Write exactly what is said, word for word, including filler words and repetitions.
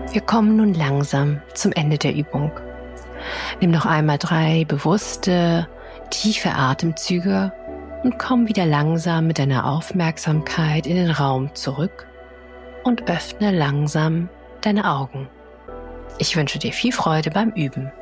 Wir kommen nun langsam zum Ende der Übung. Nimm noch einmal drei bewusste, tiefe Atemzüge und komm wieder langsam mit deiner Aufmerksamkeit in den Raum zurück und öffne langsam deine Augen. Ich wünsche dir viel Freude beim Üben.